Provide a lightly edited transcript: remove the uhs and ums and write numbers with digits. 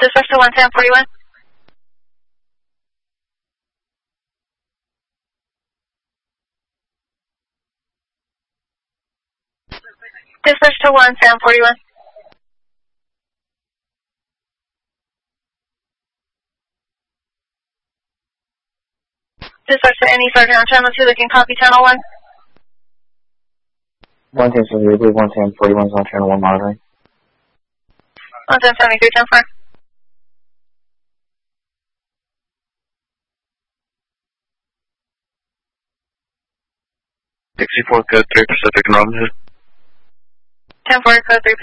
Dispatch to 11041. Dispatch to 11041. Dispatch to any Sergeant on channel 2 that can copy channel 1. 11073, 11041 is on channel 1 monitoring. 11073, 10-4. Code 3 Pacific and Robin Hood. 10-4, code 3